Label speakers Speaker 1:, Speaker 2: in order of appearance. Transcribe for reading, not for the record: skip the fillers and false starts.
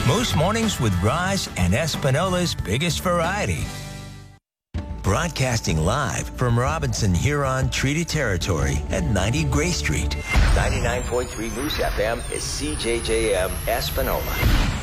Speaker 1: Most mornings with Roz and Espinola's biggest variety. Broadcasting live from Robinson Huron Treaty Territory at 90 Gray Street. 99.3 Moose FM is CJJM Espinola.